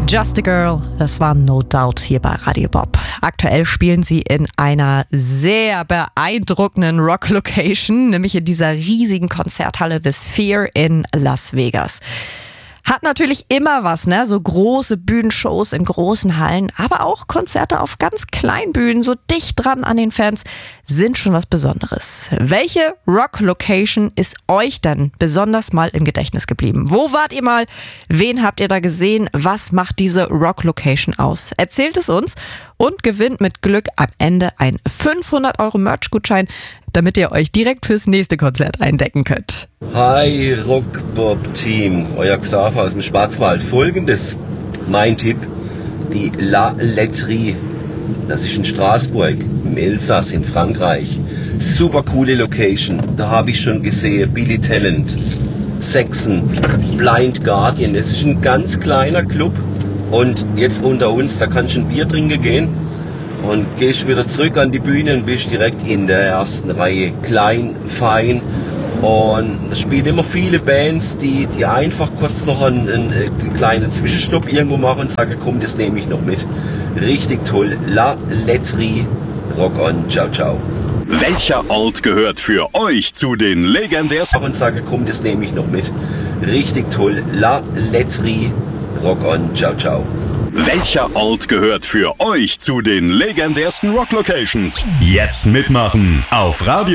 Just a Girl, das war No Doubt hier bei Radio Bob. Aktuell spielen sie in einer sehr beeindruckenden Rock-Location, nämlich in dieser riesigen Konzerthalle The Sphere in Las Vegas. Hat natürlich immer was, ne? So große Bühnenshows in großen Hallen, aber auch Konzerte auf ganz kleinen Bühnen, so dicht dran an den Fans, sind schon was Besonderes. Welche Rock-Location ist euch denn besonders mal im Gedächtnis geblieben? Wo wart ihr mal? Wen habt ihr da gesehen? Was macht diese Rock-Location aus? Erzählt es uns und gewinnt mit Glück am Ende einen 500 € Merch-Gutschein, damit ihr euch direkt fürs nächste Konzert eindecken könnt. Hi Rockbob-Team, euer Xaver aus dem Schwarzwald. Folgendes, mein Tipp, die La Laiterie, das ist in Straßburg, im Elsass in Frankreich. Super coole Location, da habe ich schon gesehen, Billy Talent, Saxon, Blind Guardian, das ist ein ganz kleiner Club und jetzt unter uns, da kannst du ein Bier trinken gehen. Und gehst wieder zurück an die Bühne und bist direkt in der ersten Reihe. Klein, fein. Und es spielen immer viele Bands, die einfach kurz noch einen kleinen Zwischenstopp irgendwo machen und sagen, komm, das nehme ich noch mit. Richtig toll. La Laiterie. Rock on. Ciao, ciao. Welcher Ort gehört für euch zu den legendärsten? Und sage, komm, das nehme ich noch mit. Richtig toll. La Laiterie. Rock on. Ciao, ciao. Welcher Ort gehört für euch zu den legendärsten Rock-Locations? Jetzt mitmachen auf Radio